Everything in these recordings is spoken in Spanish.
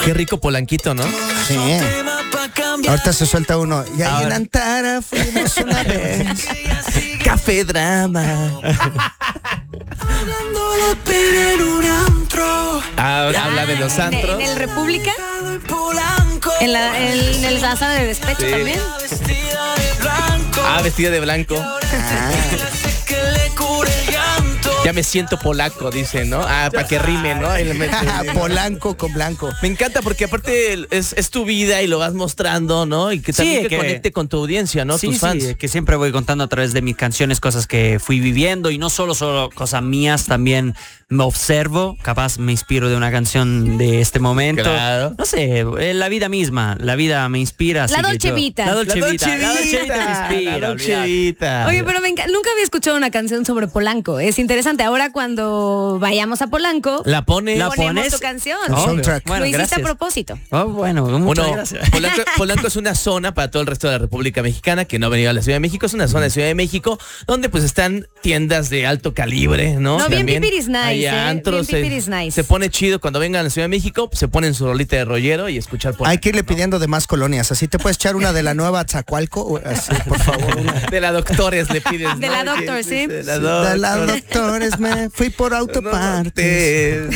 Qué rico Polanquito, ¿no? Sí. Ahorita se suelta uno. Y ahí en Antara fuimos una vez. Café Drama. Habla de los antros. En el República. En la sala de despecho también. Vestida de blanco. Ya me siento polaco, dice, ¿no? Para que rime, ¿no? Polanco con blanco. Me encanta porque aparte es tu vida y lo vas mostrando, ¿no? Y que también que conecte con tu audiencia, ¿no? Sí, tus fans. Sí, que siempre voy contando a través de mis canciones cosas que fui viviendo y no solo cosas mías, también me observo, capaz me inspiro de una canción de este momento. Claro. No sé, la vida misma, la vida me inspira. La Dolce Vita. La Dolce Vita me inspira. La Dolce Vita. Oye, pero nunca había escuchado una canción sobre Polanco. Es interesante. Ahora cuando vayamos a Polanco, ponemos tu canción. Soundtrack. Bueno, lo hiciste a propósito. Muchas gracias. Polanco es una zona para todo el resto de la República Mexicana que no ha venido a la Ciudad de México. Es una zona de Ciudad de México donde pues están tiendas de alto calibre, ¿no? No, bien pipiris nice, antros, bien pipiris nice. Se pone chido cuando vengan a la Ciudad de México, se ponen su rolita de rollero y escuchar Polanco. Hay que irle pidiendo de más colonias. Así te puedes echar una de la nueva Atzacualco. Así, por favor. De la Doctores le pides. De la Doctor, sí. De la Doctores me fui por autopartes.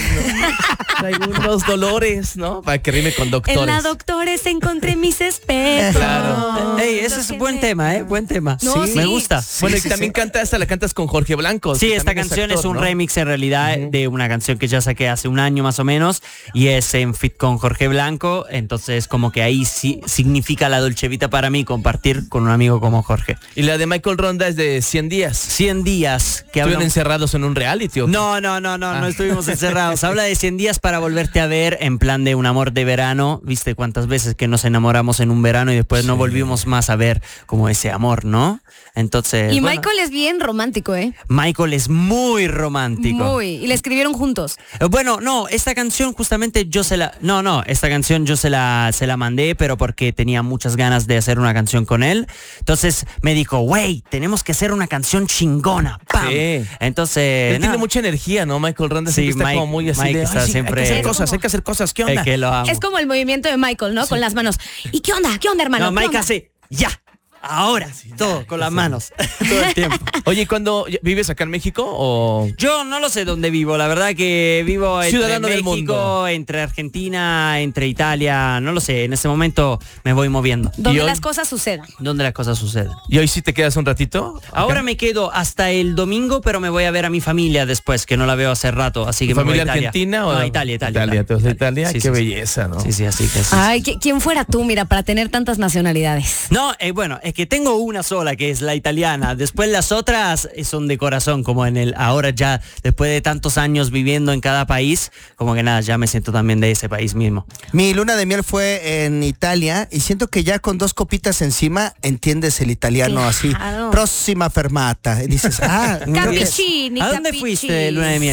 Traigo unos dolores, ¿no? Para que rime con Doctores. En la Doctores encontré mis espejos. Claro. Ey, ese es un buen tema, Buen tema. No, sí. Me gusta. Bueno, y también la cantas con Jorge Blanco. Sí, esta canción es un remix en realidad de una canción que ya saqué hace un año más o menos y es en fit con Jorge Blanco, entonces como que ahí sí significa la Dolce Vita para mí compartir con un amigo como Jorge. Y la de Michael Ronda es de 100 días. 100 días. Que ¿Estuvieron encerrados en un reality o qué? No estuvimos encerrados. Habla de 100 días para volverte a ver en plan de un amor de verano. ¿Viste cuántas veces que nos enamoramos en un verano y después no volvimos más a ver como ese amor, ¿no? Entonces... Y Michael es bien romántico, Michael es muy romántico. Muy. Y la escribieron juntos. Bueno, no, esta canción justamente esta canción yo se la mandé, pero porque tenía muchas ganas de hacer una canción con él. Entonces me dijo, güey, tenemos que hacer una canción chingona. ¡Pam! Sí. Entonces... Él tiene mucha energía, ¿no? Michael Ronda siempre está como muy así Mike de... está siempre... Hay que hacer cosas, ¿qué onda? Es que lo amo. Es como el movimiento de Michael, ¿no? Sí. Con las manos. ¿Y qué onda, hermano? No, Mike hace, ya. Ahora, todo con las manos, todo el tiempo. Oye, ¿cuándo vives acá en México o...? Yo no lo sé dónde vivo, la verdad que vivo entre Ciudadano del México, mundo. entre Argentina, entre Italia, no lo sé, en este momento me voy moviendo. Donde las cosas sucedan. Donde las cosas suceden. ¿Y hoy sí te quedas un ratito? Ahora me quedo hasta el domingo, pero me voy a ver a mi familia después, que no la veo hace rato, así que me voy a Italia. ¿Argentina o...? No, Italia. Italia, Sí, qué belleza, ¿no? Sí, así que sí. Ay, ¿quién fuera tú, mira, para tener tantas nacionalidades? No, bueno, es que tengo una sola, que es la italiana. Después las otras son de corazón, como ahora ya, después de tantos años viviendo en cada país, como que nada, ya me siento también de ese país mismo. Mi luna de miel fue en Italia y siento que ya con 2 copitas encima entiendes el italiano así. Próxima fermata. Y dices, Cappuccini, ¿a dónde fuiste de luna de miel?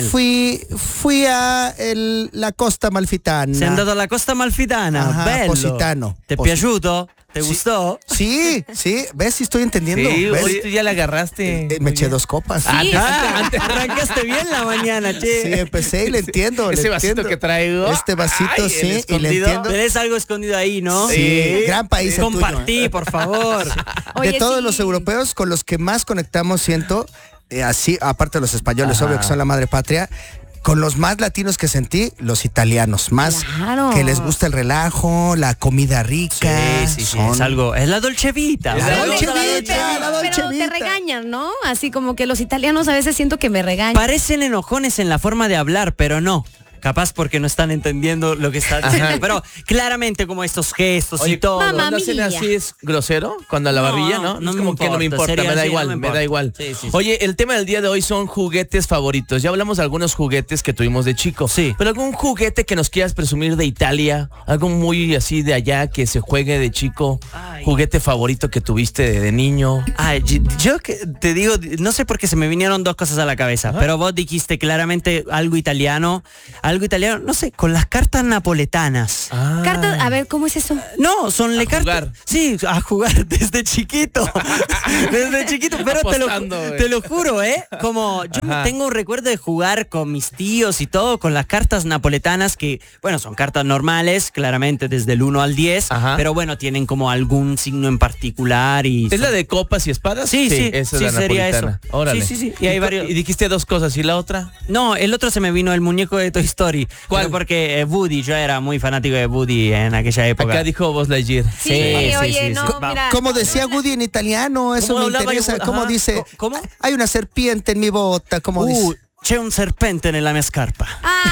Fui a la Costa Amalfitana. Se è andato alla Costa Amalfitana. Ajá, bello. Positano. ¿Te piaciuto? ¿Te gustó? Sí, ¿ves? Sí estoy entendiendo. Sí, ¿ves? hoy ya la agarraste. Me eché 2 copas. Sí. Arrancaste bien la mañana, che. Sí, empecé y le entiendo. Ese vasito que traigo. Este vasito, sí, y le entiendo. Tenés algo escondido ahí, ¿no? Sí, gran país el tuyo. Compartí, por favor. Oye, de todos los europeos con los que más conectamos, siento, así, aparte de los españoles, obvio que son la madre patria, con los más latinos que sentí, los italianos, más que les gusta el relajo, la comida rica. Sí, es algo, es la Dolce Vita. La Dolce Vita. Pero te regañan, ¿no? Así como que los italianos a veces siento que me regañan. Parecen enojones en la forma de hablar, pero no. Capaz porque no están entendiendo lo que está diciendo. Pero claramente como estos gestos y todo. ¿Cuando hacen así es grosero? Cuando a la barbilla, ¿no? No es como que no me importa, me da igual, me da igual. Sí. Oye, el tema del día de hoy son juguetes favoritos. Ya hablamos de algunos juguetes que tuvimos de chico. Sí. Pero algún juguete que nos quieras presumir de Italia, algo muy así de allá que se juegue de chico. Juguete favorito que tuviste de niño. Ay, yo te digo, no sé por qué se me vinieron 2 cosas a la cabeza, pero vos dijiste claramente algo italiano. algo italiano, no sé, con las cartas napoletanas. Cartas, a ver, ¿cómo es eso? No, son le cartas. Sí, a jugar desde chiquito. Desde chiquito, pero te lo juro, como yo tengo un recuerdo de jugar con mis tíos y todo, con las cartas napoletanas que, bueno, son cartas normales, claramente desde el 1 al 10, pero bueno, tienen como algún signo en particular y... ¿Es la de copas y espadas? Sí, esa es la sería napolitana. eso. Órale. Sí. Y hay varios... Y dijiste 2 cosas, ¿y la otra? No, el otro se me vino el muñeco de Toy Story. ¿Cuál? Porque Woody, yo era muy fanático de Woody en aquella época. Acá dijo Buzz Lightyear. Sí, oye, no, mira. Como decía Woody en italiano, eso me interesa. ¿Cómo dice? ¿Cómo? Hay una serpiente en mi bota, ¿cómo dice? C'è un serpente nella mia scarpa.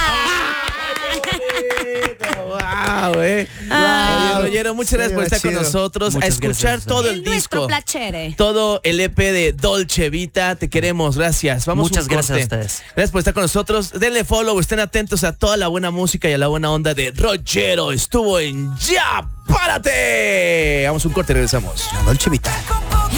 Wow, Rollero, muchas gracias por estar con nosotros. Muchas a escuchar gracias. todo el disco. Todo el EP de Dolce Vita. Te queremos, gracias. Muchas gracias a ustedes. Gracias por estar con nosotros. Denle follow, estén atentos a toda la buena música y a la buena onda de Rollero. Estuvo en Ya Párate. Vamos a un corte y regresamos. Dolce Vita.